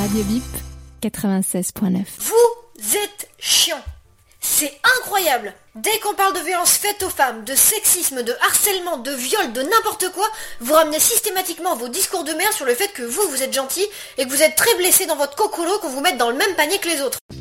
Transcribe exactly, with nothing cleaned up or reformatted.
Radio Bip quatre-vingt-seize point neuf. Vous êtes chiant. C'est incroyable. Dès qu'on parle de violences faites aux femmes, de sexisme, de harcèlement, de viol, de n'importe quoi, vous ramenez systématiquement vos discours de merde sur le fait que vous, vous êtes gentil et que vous êtes très blessé dans votre cocolo qu'on vous mette dans le même panier que les autres.